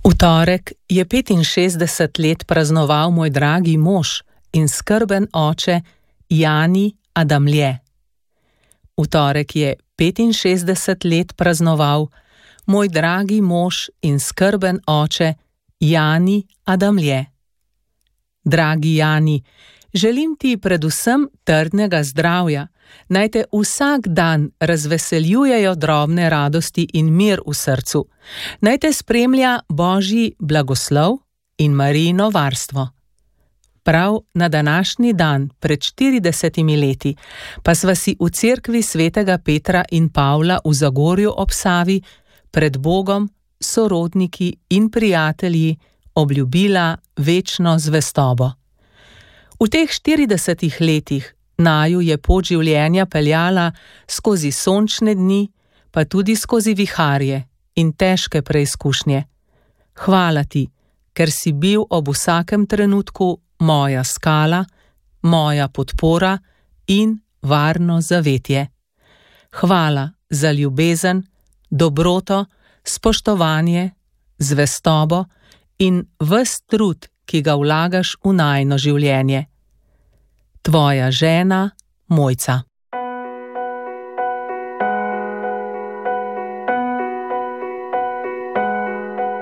V torek je 65 let praznoval moj dragi mož in skrben oče Jani Adamlje. V torek je 65 let praznoval moj dragi mož in skrben oče Jani Adamlje. Dragi Jani, želim ti predvsem trdnega zdravja, naj te vsak dan razveseljujejo drobne radosti in mir v srcu, naj te spremlja Božji blagoslov in Marijino varstvo. Prav na današnji dan pred 40 leti pa sva si v cerkvi svetega Petra in Pavla v Zagorju ob Savi pred Bogom, sorodniki in prijatelji obljubila večno zvestobo. V teh 40 letih naju je pot življenja peljala skozi sončne dni, pa tudi skozi viharje in težke preizkušnje. Hvala ti, ker si bil ob vsakem trenutku moja skala, moja podpora in varno zavetje. Hvala za ljubezen, dobroto, spoštovanje, zvestobo in ves trud, ki ga vlagaš v najino življenje. Tvoja žena Mojca.